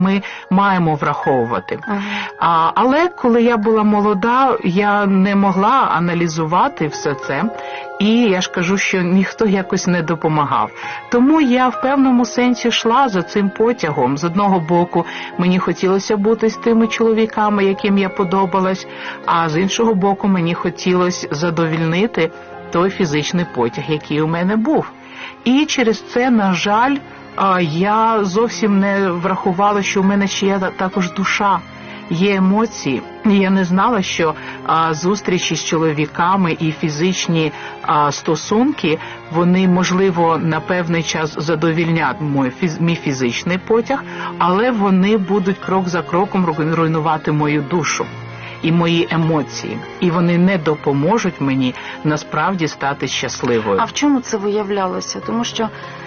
ми маємо враховувати. Але коли я була молода, я не могла аналізувати все це. І я ж кажу, що ніхто якось не допомагав. Тому я в певному сенсі йшла за цим потягом. З одного боку, мені хотілося бути з тими чоловіками, яким я подобалась, а з іншого боку, мені хотілося задовільнити той фізичний потяг, який у мене був. І через це, на жаль, я зовсім не врахувала, що у мене ще є також душа, є емоції. І я не знала, що зустрічі з чоловіками і фізичні стосунки, вони, можливо, на певний час задовільнять мій фізичний потяг, але вони будуть крок за кроком руйнувати мою душу і мої емоції. І вони не допоможуть мені насправді стати щасливою. А в чому це виявлялося? Тому що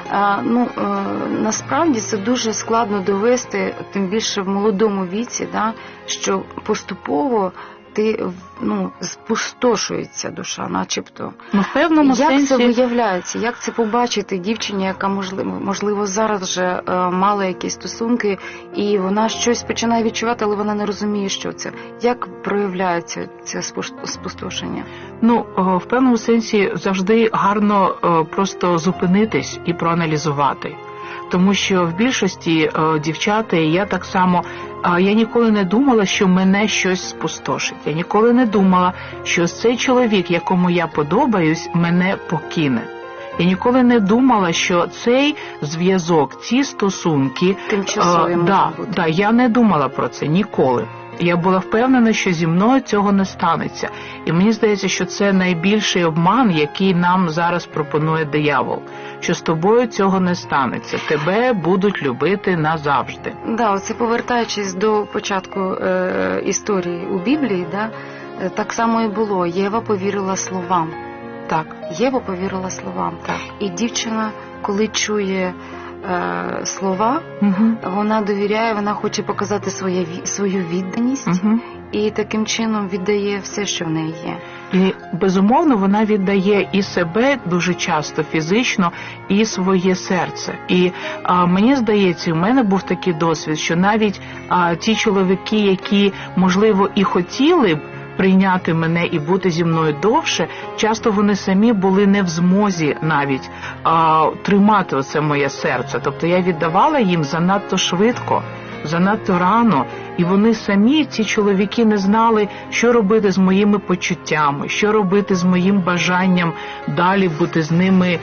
насправді це дуже складно довести, тим більше в молодому віці, що поступово спустошується душа, начебто. В певному як сенсі... це виявляється? Як це побачити дівчині, яка, можливо, зараз вже мала якісь стосунки, і вона щось починає відчувати, але вона не розуміє, що це? Як проявляється це спустошення? В певному сенсі завжди гарно просто зупинитись і проаналізувати. Тому що в більшості дівчата, і я так само, я ніколи не думала, що мене щось спустошить. Я ніколи не думала, що цей чоловік, якому я подобаюсь, мене покине. Я ніколи не думала, що цей зв'язок, ці стосунки... Тимчасові можуть бути. Я не думала про це ніколи. Я була впевнена, що зі мною цього не станеться. І мені здається, що це найбільший обман, який нам зараз пропонує диявол. Що з тобою цього не станеться. Тебе будуть любити назавжди. Оце повертаючись до початку історії у Біблії, так само і було. Єва повірила словам. Так. Єва повірила словам. Так. І дівчина, коли чує слова, вона довіряє, вона хоче показати свою відданість, і таким чином віддає все, що в неї є. І, безумовно, вона віддає і себе дуже часто фізично, і своє серце. І мені здається, у мене був такий досвід, що навіть ті чоловіки, які, можливо, і хотіли б прийняти мене і бути зі мною довше, часто вони самі були не в змозі навіть тримати оце моє серце. Тобто я віддавала їм занадто швидко, занадто рано, і вони самі, ці чоловіки, не знали, що робити з моїми почуттями, що робити з моїм бажанням далі бути з ними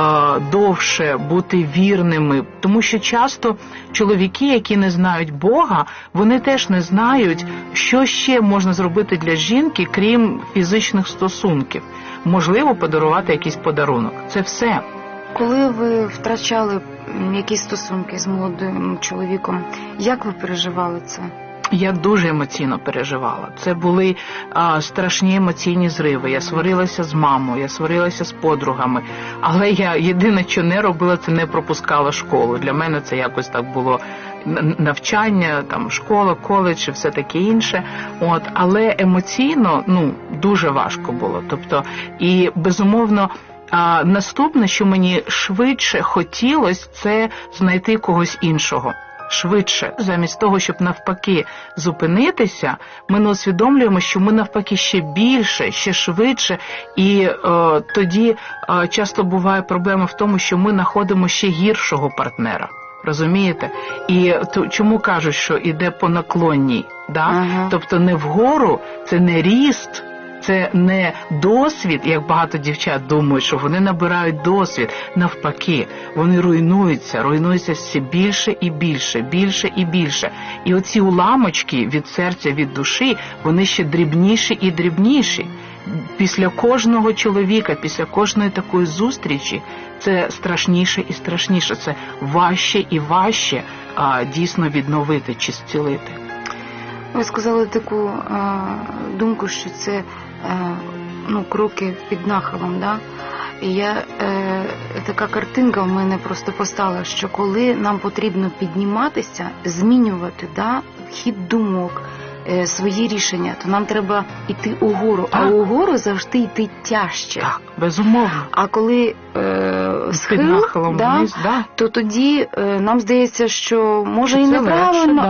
довше, бути вірними. Тому що часто чоловіки, які не знають Бога, вони теж не знають, що ще можна зробити для жінки, крім фізичних стосунків. Можливо, подарувати якийсь подарунок. Це все. Коли ви втрачали якісь стосунки з молодим чоловіком, як ви переживали це? Я дуже емоційно переживала. Це були страшні емоційні зриви. Я сварилася з мамою, я сварилася з подругами. Але я єдине, що не робила, це не пропускала школу. Для мене це якось так було навчання, школа, коледж і все таке інше. Але емоційно, дуже важко було. Тобто, і безумовно, наступне, що мені швидше хотілося, це знайти когось іншого. Швидше. Замість того, щоб навпаки зупинитися, ми не усвідомлюємо, що ми навпаки ще більше, ще швидше. І тоді часто буває проблема в тому, що ми знаходимо ще гіршого партнера. Розумієте? І чому кажуть, що іде по наклонній? Тобто не вгору, це не ріст, це не досвід, як багато дівчат думають, що вони набирають досвід. Навпаки, вони руйнуються все більше і більше, більше і більше. І оці уламочки від серця, від душі, вони ще дрібніші і дрібніші. Після кожного чоловіка, після кожної такої зустрічі, це страшніше і страшніше, це важче і важче дійсно відновити чи зцілити. Ви сказали таку думку, що це кроки під нахилом, І така картинка в мене просто постала, що коли нам потрібно підніматися, змінювати хід думок, свої рішення, то нам треба йти угору, а Так. угору завжди йти тяжче. Так, безумовно. А коли Під схил, нахилом да, вниз, да. то тоді нам здається, що може і Це неправильно, легше, да.